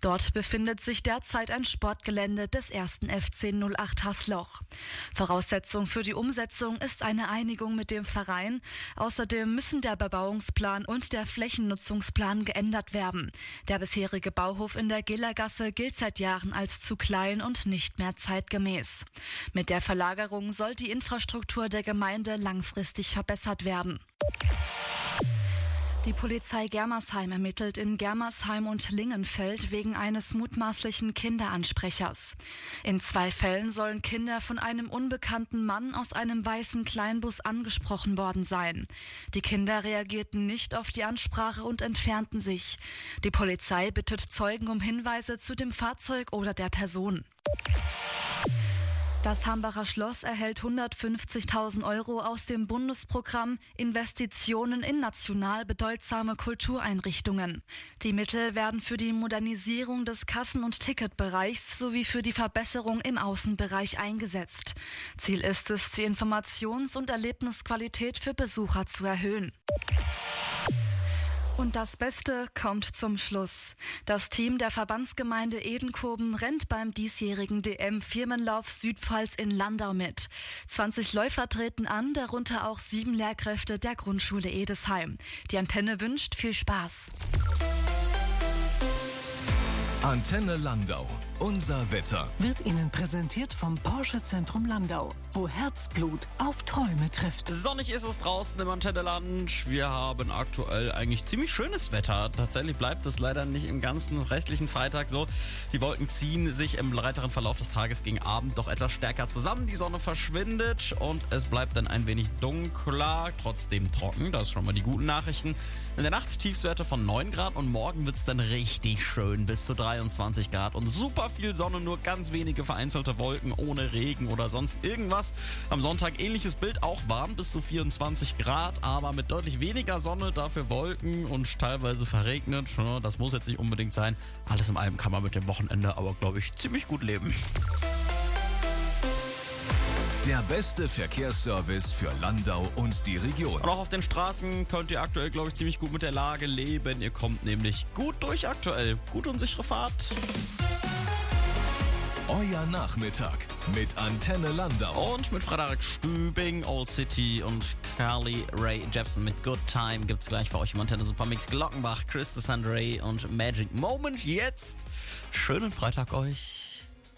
Dort befindet sich derzeit ein Sportgelände des 1. FC 08 Hasloch. Voraussetzung für die Umsetzung ist eine Einigung mit dem Verein. Außerdem müssen der Bebauungsplan und der Flächennutzungsplan geändert werden. Der bisherige Bauhof in der Gillergasse gilt seit Jahren als zu klein und nicht mehr zeitgemäß. Mit der Verlagerung soll die Infrastruktur der Gemeinde langfristig verbessert werden. Die Polizei Germersheim ermittelt in Germersheim und Lingenfeld wegen eines mutmaßlichen Kinderansprechers. In 2 Fällen sollen Kinder von einem unbekannten Mann aus einem weißen Kleinbus angesprochen worden sein. Die Kinder reagierten nicht auf die Ansprache und entfernten sich. Die Polizei bittet Zeugen um Hinweise zu dem Fahrzeug oder der Person. Das Hambacher Schloss erhält 150.000 € aus dem Bundesprogramm Investitionen in national bedeutsame Kultureinrichtungen. Die Mittel werden für die Modernisierung des Kassen- und Ticketbereichs sowie für die Verbesserung im Außenbereich eingesetzt. Ziel ist es, die Informations- und Erlebnisqualität für Besucher zu erhöhen. Und das Beste kommt zum Schluss. Das Team der Verbandsgemeinde Edenkoben rennt beim diesjährigen DM-Firmenlauf Südpfalz in Landau mit. 20 Läufer treten an, darunter auch 7 Lehrkräfte der Grundschule Edesheim. Die Antenne wünscht viel Spaß. Antenne Landau. Unser Wetter wird Ihnen präsentiert vom Porsche Zentrum Landau, wo Herzblut auf Träume trifft. Sonnig ist es draußen im Antenneland. Wir haben aktuell eigentlich ziemlich schönes Wetter. Tatsächlich bleibt es leider nicht im ganzen restlichen Freitag so. Die Wolken ziehen sich im weiteren Verlauf des Tages gegen Abend doch etwas stärker zusammen. Die Sonne verschwindet und es bleibt dann ein wenig dunkler, trotzdem trocken. Das ist schon mal die guten Nachrichten. In der Nacht Tiefstwerte von 9 Grad und morgen wird es dann richtig schön bis zu 23 Grad und super viel Sonne, nur ganz wenige vereinzelte Wolken ohne Regen oder sonst irgendwas. Am Sonntag ähnliches Bild, auch warm bis zu 24 Grad, aber mit deutlich weniger Sonne, dafür Wolken und teilweise verregnet. Das muss jetzt nicht unbedingt sein. Alles in allem kann man mit dem Wochenende aber, glaube ich, ziemlich gut leben. Der beste Verkehrsservice für Landau und die Region. Und auch auf den Straßen könnt ihr aktuell, glaube ich, ziemlich gut mit der Lage leben. Ihr kommt nämlich gut durch aktuell. Gut und sichere Fahrt. Euer Nachmittag mit Antenne Landau. Und mit Frederik Stübing, Old City und Carly Rae Jepsen mit Good Time gibt's gleich für euch im Antenne Supermix. Glockenbach, Chris Desandre und Magic Moment. Jetzt schönen Freitag euch.